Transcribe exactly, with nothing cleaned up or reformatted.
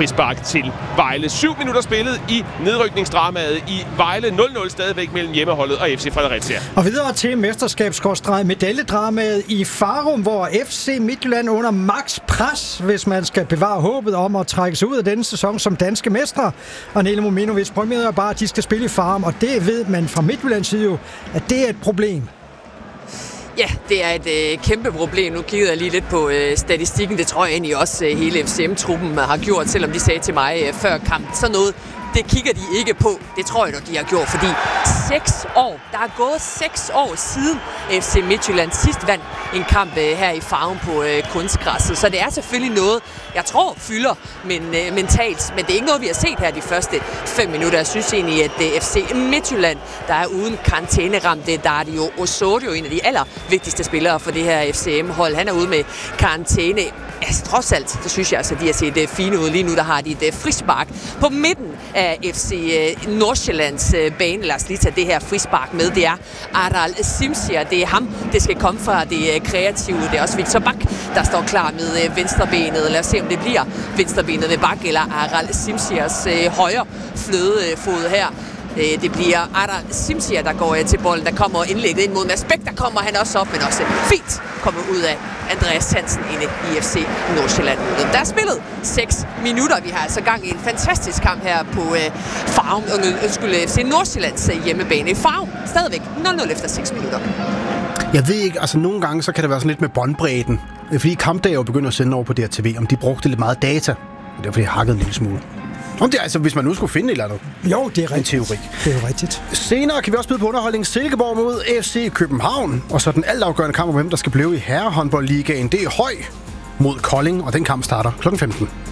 frispark til Vejle. Syv minutter spillet i nedrykningsdramaet i Vejle. nul nul stadigvæk mellem hjemmeholdet og F C Fredericia. Og videre til mesterskabs-medaljedramaet i Farum, hvor F C Midtjylland under max pres, hvis man skal bevare håbet om at trække sig ud af denne sæson som danske mestre. Og Nele Mominovic prøver bare, at de skal spille i Farum, og det ved man fra Midtjyllands side jo, at det er et problem. Ja, det er et øh, kæmpe problem. Nu kiggede jeg lige lidt på øh, statistikken. Det tror jeg egentlig også øh, hele F C M-truppen har gjort, selvom de sagde til mig øh, før kampen. Så noget, det kigger de ikke på. Det tror jeg, de har gjort, fordi seks år, der er gået seks år siden F C Midtjylland sidst vandt en kamp øh, her i Farum på øh, kunstgræsset. Så det er selvfølgelig noget, jeg tror fylder men, øh, mentalt, men det er ikke noget, vi har set her de første fem minutter. Jeg synes egentlig, at øh, F C Midtjylland, der er uden karantæneramte, der er det jo Osorio, en af de allervigtigste spillere for det her F C M-hold. Han er ude med karantæne. Altså, trods alt, så synes jeg altså, at de har set uh, fine ud. Lige nu, der har de et uh, frispark på midten af F C uh, Nordsjællands uh, bane. Lad os lige tage det her frispark med. Det er Aral Simsier. Det er ham, det skal komme fra det uh, kreative. Det er også Victor Bak, der står klar med uh, venstrebenet. Lad os se, om det bliver venstrebenet med Bak eller Aral Simsiers uh, højre flødefod her. Det bliver Aral Simsier, der går til bolden. Der kommer indlægget ind mod Mads Bæk. Der kommer han også op, men også fint kommer ud af Andreas Hansen inde i F C Nordsjælland. Der er spillet seks minutter. Vi har altså gang i en fantastisk kamp her på uh, Farum. Undskyld, F C Nordsjællands hjemmebane i Farum. Stadigvæk nul nul efter seks minutter. Jeg ved ikke, altså nogle gange så kan det være sådan lidt med båndbredden. Fordi Kampdag jo begynder at sende over på D R T V, om de brugte lidt meget data. Og derfor har de hakket en lille smule. Om det er altså, hvis man nu skulle finde et eller andet. Jo, det er rigtigt. En teori. Det er jo rigtigt. Senere kan vi også byde på underholdning Silkeborg mod F C København. Og så den altafgørende kamp om hvem der skal blive i herrehåndboldligaen. Det er Høj mod Kolding, og den kamp starter klokken femten.